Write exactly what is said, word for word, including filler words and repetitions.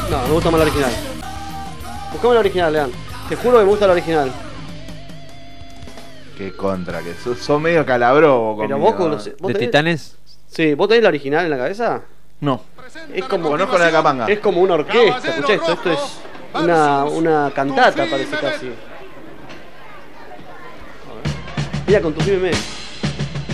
No, me gusta más la original. Buscame la original, Lean. Te juro que me gusta la original. Qué contra, que sos, sos medio calabrobo conmigo. Pero vos conocés. ¿Vos ¿De tenés? Titanes? Sí, ¿vos tenés la original en la cabeza? No. Es como. Conozco la de Capanga. Es como una orquesta, escuchá esto. Esto es una, una cantata, parece casi. A ver. Mira, con tu F I M E.